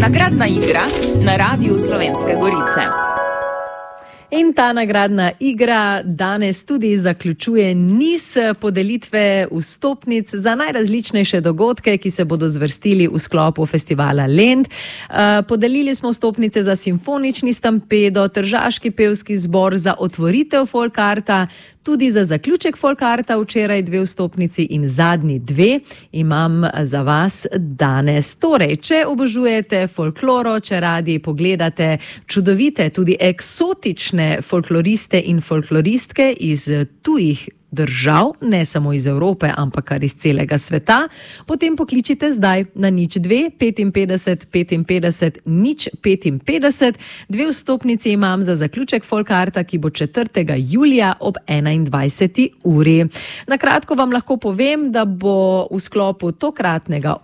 Nagradna igra na Radiu Slovenske Gorice. In ta nagradna igra danes tudi zaključuje niz podelitve vstopnic za najrazličnejše dogodke, ki se bodo zvrstili v sklopu festivala Lent. Podelili smo vstopnice za simfonični stampedo, tržaški pevski zbor, za otvoritev Folkarta, tudi za zaključek Folkarta včeraj 2 vstopnici in zadnji 2 imam za vas danes. Torej, če obožujete folkloro, če radi pogledate čudovite, tudi eksotične folkloriste in folkloristke iz tujih držav, ne samo iz Evrope, ampak kar iz celega sveta, potem pokličite zdaj na 02 55 55 055. 2 vstopnici imam za zaključek Folkarta, ki bo 4. julija ob 21. uri. Na kratko vam lahko povem, da bo v sklopu tokratnega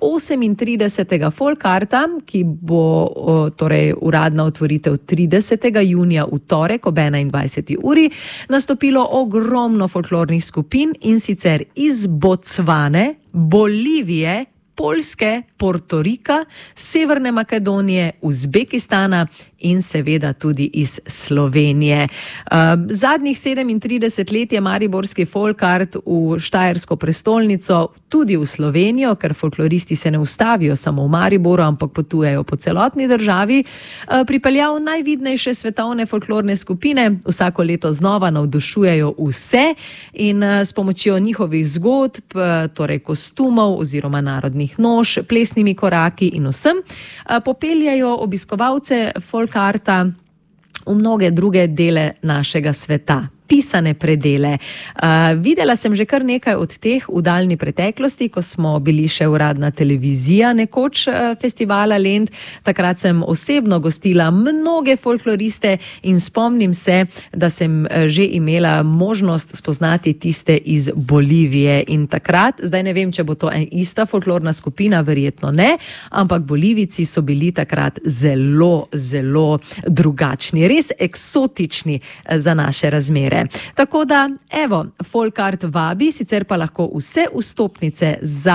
38. Folkarta, ki bo torej uradna otvoritev 30. junija v torek ob 21. uri, nastopilo ogromno folklornih skupin, in sicer iz Bocvane, Bolivije, Poljske, Portorika, Severne Makedonije, Uzbekistana in seveda tudi iz Slovenije. Zadnjih 37 let je mariborski Folkart v štajersko prestolnico, tudi v Slovenijo, ker folkloristi se ne ustavijo samo v Mariboru, ampak potujejo po celotni državi, pripeljal najvidnejše svetovne folklorne skupine, vsako leto znova navdušujejo vse in s pomočjo njihovih zgodb, torej kostumov oziroma narodnih noš, plesnimi koraki in vsem, popeljajo obiskovalce Folkarta v mnoge druge dele našega sveta. Pisane predele. Videla sem že kar nekaj od teh v daljni preteklosti, ko smo bili še uradna televizija nekoč festivala Lent. Takrat sem osebno gostila mnoge folkloriste in spomnim se, da sem že imela možnost spoznati tiste iz Bolivije. In takrat, zdaj ne vem, če bo to ista folklorna skupina, verjetno ne, ampak Bolivijci so bili takrat zelo, zelo drugačni, res eksotični za naše razmere. Tako da, evo, Folkart vabi, sicer pa lahko vse vstopnice za